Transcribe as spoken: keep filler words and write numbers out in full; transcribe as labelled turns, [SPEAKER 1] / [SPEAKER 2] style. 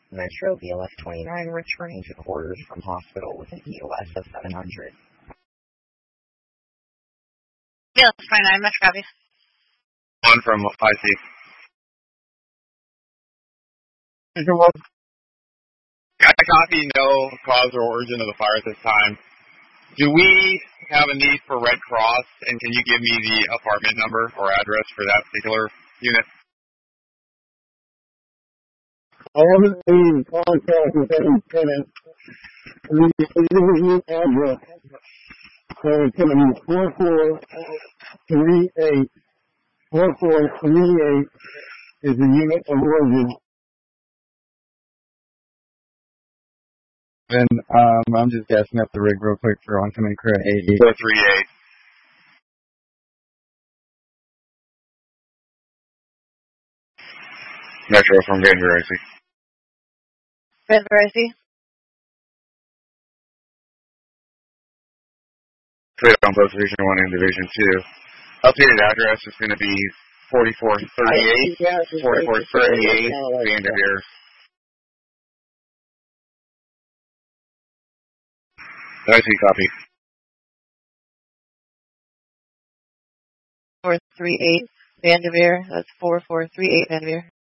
[SPEAKER 1] Metro B L S twenty-nine returning to quarters from hospital with an E O S of seven hundred.
[SPEAKER 2] B L S twenty-nine, Metro copy.
[SPEAKER 3] One from I C.
[SPEAKER 4] Metro one.
[SPEAKER 3] I copy no cause or origin of the fire at this time. Do we have a need for Red Cross, and can you give me the apartment number or address for that particular unit?
[SPEAKER 4] I haven't been in contact with any tenant. The individual address. So it's going to be four four three eight. four four three eight is the unit of origin.
[SPEAKER 5] And um, I'm just gassing up the rig real quick for oncoming crew at eighty.
[SPEAKER 3] four three eight. Metro from Vancouver, I C.
[SPEAKER 2] Vancouver, I C.
[SPEAKER 3] Clear on post Division one and Division two. Updated address is going to be forty-four thirty-eight. forty-four thirty-eight, Vanderveer. I C, copy.
[SPEAKER 2] four three eight, Vanderveer. That's four four three eight, Vanderveer.